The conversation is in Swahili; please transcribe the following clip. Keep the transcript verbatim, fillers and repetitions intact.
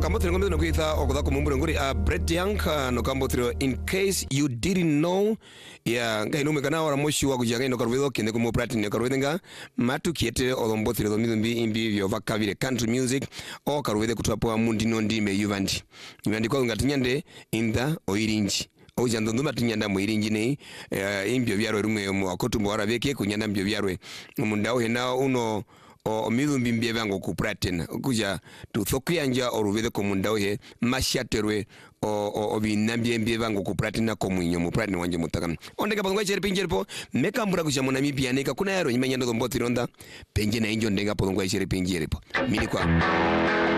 kambothero ngombe no kuitha okutha kumumbure nguri a Brett Young no kambothero in case you didn't know ya ngai no mekana ora moshi wa kujaga no karwedo kende kumo platinum karwedenga matu kiete olombothero do mizumbi imbi byo vakavire country music o karwede kutwapo mundi no ndime yuvandi yuvandi kwa ngatinyande inda oirinji oja ndondo matinyanda mwirinji ne imbyo byarwe rumwe mu akotumbo warabeke kunyanda mbyo byarwe mundao hena uno o mizumbi mbye bango ku praten kuja tuthokuyanja oruvede komundao he mashaterwe o o binambye mbye bango ku praten ko mwinyo mu praten wanje mutaka ondeka pangwa chere pinjerpo mekambura kuja mona mipia neka kuna yaro nyimenya ndo mbotironda penje na injo ndenga pangwa chere pinjerpo mini kwa